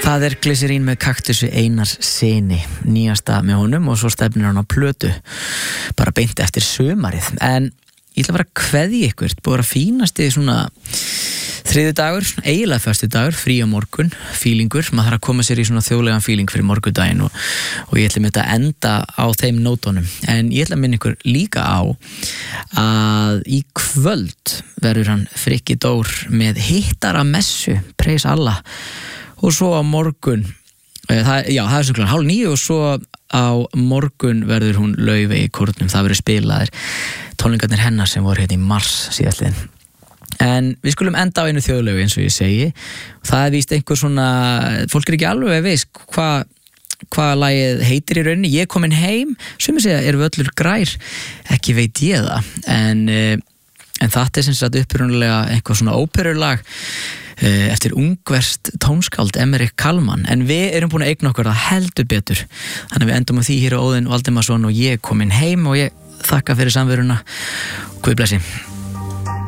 Það Glycerín með Kaktusi Einars Syni, nýjasta með honum og svo stefnir hann á plötu bara beint eftir sumarið. En ég ætla að vera að kveðja ykkur, búið að fínast í svona þriði dagur, eiginlega föstu dagur, frí á morgun, fílingur, maður þarf að koma sér í svona þjóðlegan fíling fyrir morgundaginn og ég ætla að enda á þeim nótunum. En ég ætla að minna ykkur líka á að í kvöld verður hann Frikki Dór með hittara messu, preis Allah. Og svo á morgun, það er svo klart 8:30 og svo á morgun verður hún Laufey í kórnum, það verður spilaðir tónleikarnir hennar sem voru hérna í mars síðastliðin. En við skulum enda á einu þjóðlegu eins og ég segi, það víst einhver svona, fólk ekki alveg viss hvað lagið heitir í rauninni, ég komin heim, sumir segja eru völlur grær, ekki veit ég það, en þetta sem sagt upprunalega eitthvað svona óperulag eftir ungverst tónskáld Emmerich Kallmann, en við erum búin að eigna okkur það heldur betur, þannig við endum á því hér á Óðinn Valdimarsson og ég komin heim og ég þakka fyrir samveruna, Guð blessi.